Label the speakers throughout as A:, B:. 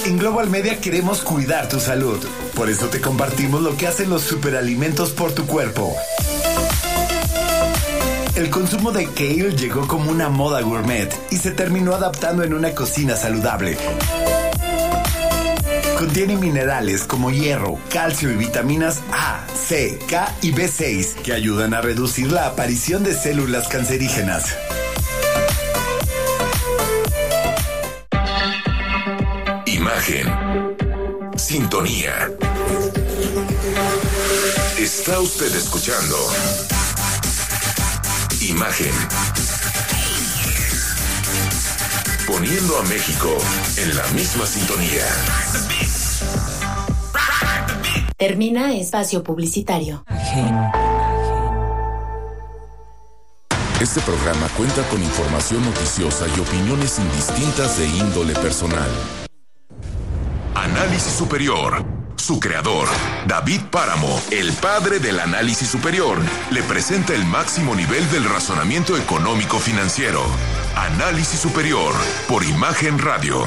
A: En Global Media queremos cuidar tu salud. Por eso te compartimos lo que hacen los superalimentos por tu cuerpo. El consumo de kale llegó como una moda gourmet y se terminó adaptando en una cocina saludable. Contiene minerales como hierro, calcio y vitaminas A, C, K y B6 que ayudan a reducir la aparición de células cancerígenas.
B: Imagen. Sintonía. Está usted escuchando Imagen. Poniendo a México en la misma sintonía.
C: Termina espacio publicitario.
B: Este programa cuenta con información noticiosa y opiniones indistintas de índole personal. Análisis Superior. Su creador, David Páramo, el padre del análisis superior, le presenta el máximo nivel del razonamiento económico financiero. Análisis Superior, por Imagen Radio.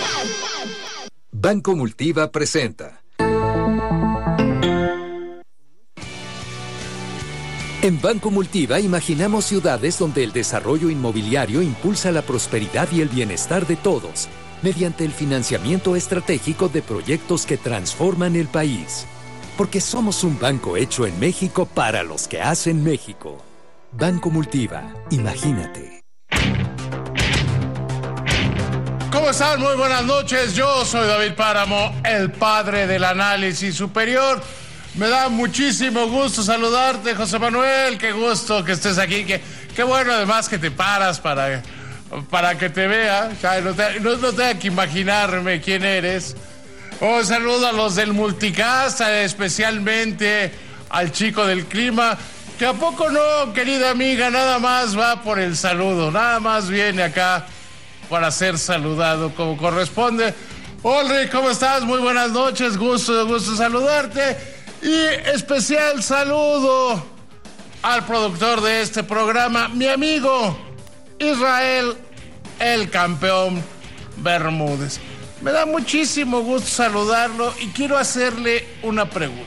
D: Banco Multiva presenta. En Banco Multiva imaginamos ciudades donde el desarrollo inmobiliario impulsa la prosperidad y el bienestar de todos, mediante el financiamiento estratégico de proyectos que transforman el país. Porque somos un banco hecho en México para los que hacen México. Banco Multiva, imagínate.
E: ¿Cómo están? Muy buenas noches. Yo soy David Páramo, el padre del análisis superior. Me da muchísimo gusto saludarte, José Manuel. Qué gusto que estés aquí. Qué bueno además que te paras para que te vea. No tenga que imaginarme quién eres. Un saludo a los del Multicast, especialmente al chico del clima. Que a poco no, querida amiga, nada más va por el saludo. Nada más viene acá para ser saludado como corresponde. Ulrich, ¿cómo estás? Muy buenas noches, gusto saludarte. Y especial saludo al productor de este programa, mi amigo Israel, el campeón Bermúdez. Me da muchísimo gusto saludarlo y quiero hacerle una pregunta.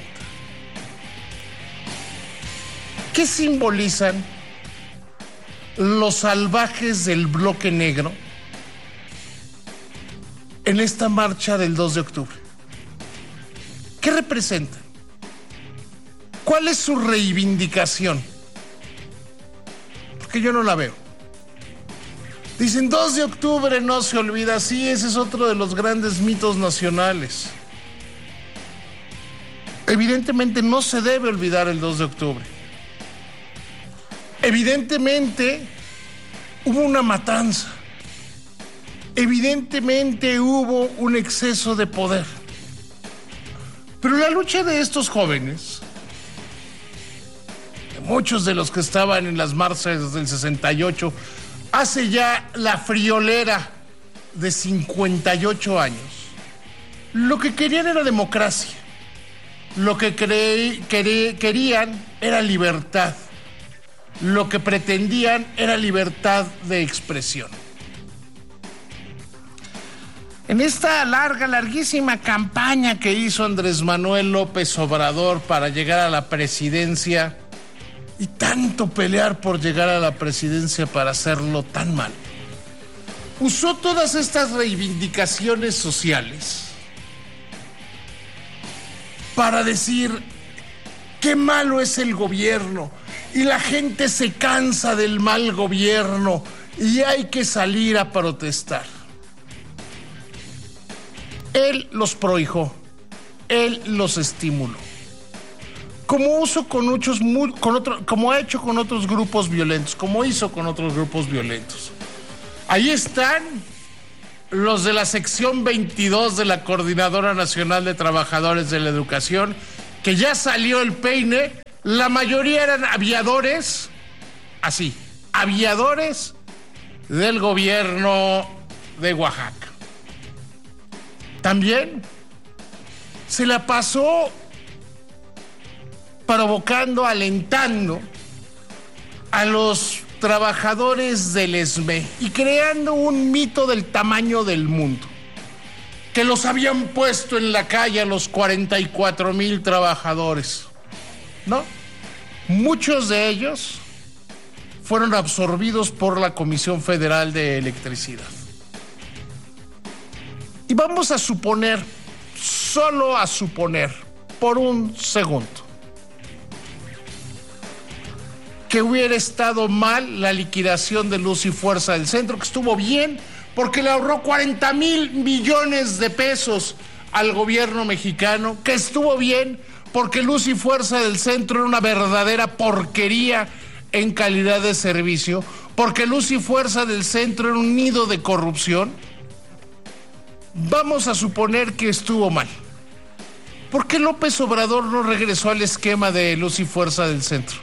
E: ¿Qué simbolizan los salvajes del bloque negro en esta marcha del 2 de octubre? ¿Qué representan? ¿Cuál es su reivindicación? Porque yo no la veo. Dicen 2 de octubre no se olvida. Sí, ese es otro de los grandes mitos nacionales. Evidentemente no se debe olvidar el 2 de octubre. Evidentemente hubo una matanza. Evidentemente hubo un exceso de poder. Pero la lucha de estos jóvenes, muchos de los que estaban en las marchas del 68, hace ya la friolera de 58 años, lo que querían era democracia. Lo que querían era libertad. Lo que pretendían era libertad de expresión. En esta larguísima campaña que hizo Andrés Manuel López Obrador para llegar a la presidencia, y tanto pelear por llegar a la presidencia para hacerlo tan mal, usó todas estas reivindicaciones sociales para decir qué malo es el gobierno y la gente se cansa del mal gobierno y hay que salir a protestar. Él los prohijó, él los estimuló. Como ha hecho con otros grupos violentos, como hizo con otros grupos violentos. Ahí están los de la sección 22 de la Coordinadora Nacional de Trabajadores de la Educación, que ya salió el peine. La mayoría eran aviadores, así, aviadores del gobierno de Oaxaca. También se la pasó provocando, alentando a los trabajadores del ESME y creando un mito del tamaño del mundo. que los habían puesto en la calle a los 44,000 trabajadores. No, muchos de ellos fueron absorbidos por la Comisión Federal de Electricidad. Y vamos a suponer, solo a suponer, por un segundo, que hubiera estado mal la liquidación de Luz y Fuerza del Centro, que estuvo bien porque le ahorró 40,000 millones de pesos al gobierno mexicano, que estuvo bien porque Luz y Fuerza del Centro era una verdadera porquería en calidad de servicio, porque Luz y Fuerza del Centro era un nido de corrupción. Vamos a suponer que estuvo mal. ¿Por qué López Obrador no regresó al esquema de Luz y Fuerza del Centro?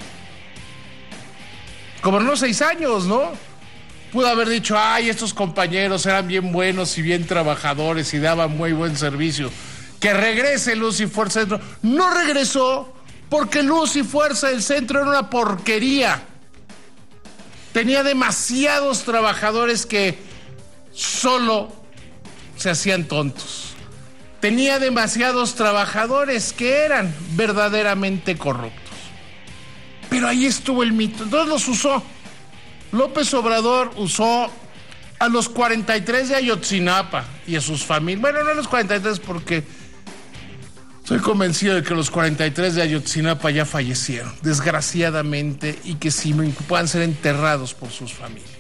E: Gobernó 6 años, ¿no? Pudo haber dicho, ay, estos compañeros eran bien buenos y bien trabajadores y daban muy buen servicio. Que regrese Luz y Fuerza del Centro. No regresó porque Luz y Fuerza del Centro era una porquería. Tenía demasiados trabajadores que solo se hacían tontos. Tenía demasiados trabajadores que eran verdaderamente corruptos. Pero ahí estuvo el mito. Entonces los usó. López Obrador usó a los 43 de Ayotzinapa y a sus familias. Bueno, no a los 43 porque estoy convencido de que los 43 de Ayotzinapa ya fallecieron, desgraciadamente, y que sí puedan ser enterrados por sus familias.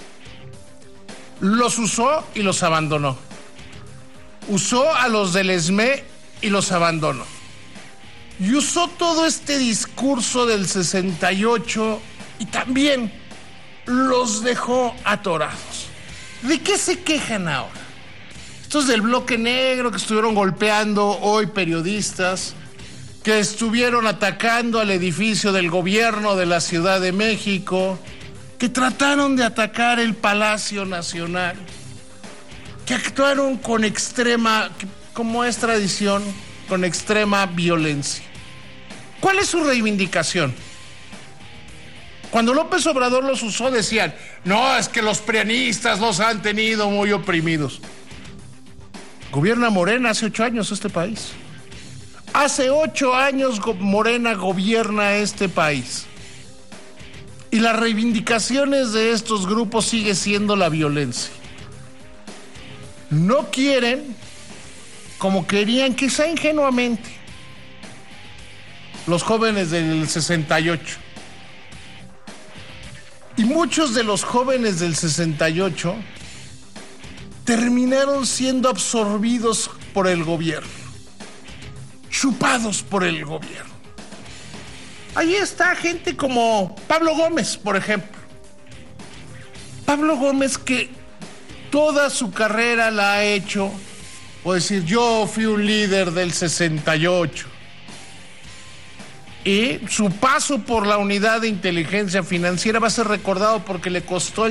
E: Los usó y los abandonó. Usó a los del ESME y los abandonó. Y usó todo este discurso del 68 y también los dejó atorados. ¿De qué se quejan ahora? Estos del bloque negro que estuvieron golpeando hoy periodistas, que estuvieron atacando al edificio del gobierno de la Ciudad de México, que trataron de atacar el Palacio Nacional, que actuaron con extrema, como es tradición, con extrema violencia. ¿Cuál es su reivindicación? Cuando López Obrador los usó decían, no, es que los prianistas los han tenido muy oprimidos. Gobierna Morena hace 8 años este país. Hace 8 años Morena gobierna este país. Y las reivindicaciones de estos grupos sigue siendo la violencia. No quieren, como querían, quizá ingenuamente, los jóvenes del 68. Y muchos de los jóvenes del 68 terminaron siendo absorbidos por el gobierno, chupados por el gobierno. Ahí está gente como Pablo Gómez, por ejemplo. Pablo Gómez, que toda su carrera la ha hecho, o decir, yo fui un líder del 68. Y su paso por la Unidad de Inteligencia Financiera va a ser recordado porque le costó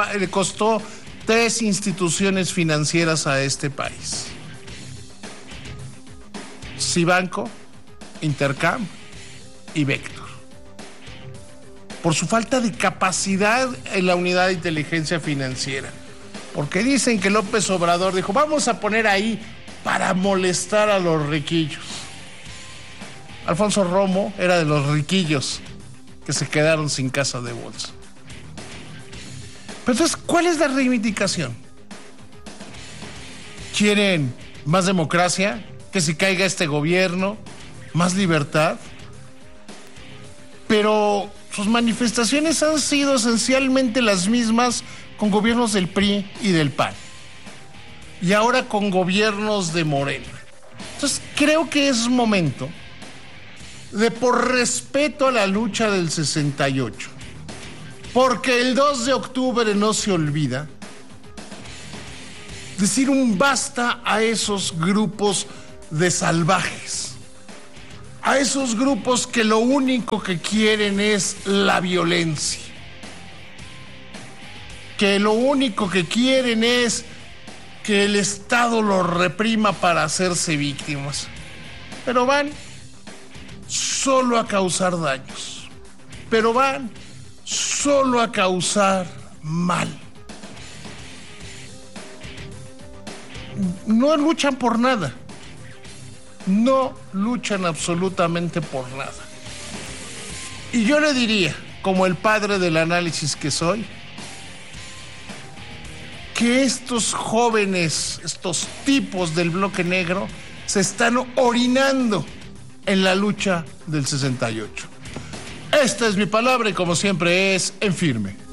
E: 3 instituciones financieras a este país: Cibanco, Intercam y Vector. Por su falta de capacidad en la Unidad de Inteligencia Financiera. Porque dicen que López Obrador dijo, vamos a poner ahí para molestar a los riquillos. Alfonso Romo era de los riquillos que se quedaron sin casa de bolsa. Pero entonces, ¿cuál es la reivindicación? ¿Quieren más democracia? ¿Que se caiga este gobierno? ¿Más libertad? Pero sus manifestaciones han sido esencialmente las mismas con gobiernos del PRI y del PAN. Y ahora con gobiernos de Morena. Entonces, creo que es momento de, por respeto a la lucha del 68, porque el 2 de octubre no se olvida, decir un basta a esos grupos de salvajes, a esos grupos que lo único que quieren es la violencia, que lo único que quieren es que el Estado los reprima para hacerse víctimas, pero van solo a causar daños, pero van solo a causar mal. no luchan por nada. No luchan absolutamente por nada. Y yo le diría, como el padre del análisis que soy, que estos jóvenes, estos tipos del bloque negro, se están orinando en la lucha del 68. Esta es mi palabra y como siempre es en firme.